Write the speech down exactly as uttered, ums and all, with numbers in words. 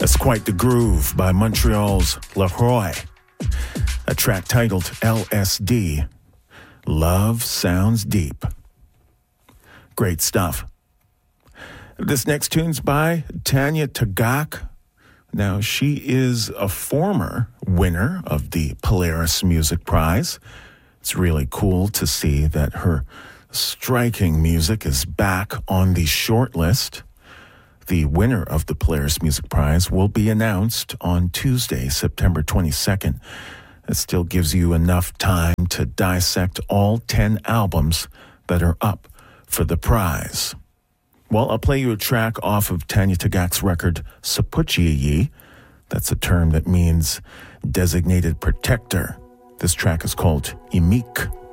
That's Quite the Groove by Montreal's LaRoy. A track titled L S D. Love Sounds Deep. Great stuff. This next tune's by Tanya Tagaq. Now, she is a former winner of the Polaris Music Prize. It's really cool to see that her striking music is back on the short list. The winner of the Polaris Music Prize will be announced on Tuesday, September twenty-second. It still gives you enough time to dissect all ten albums that are up for the prize. Well, I'll play you a track off of Tanya Tagaq's record, Sapuchiyi. That's a term that means designated protector. This track is called Imik.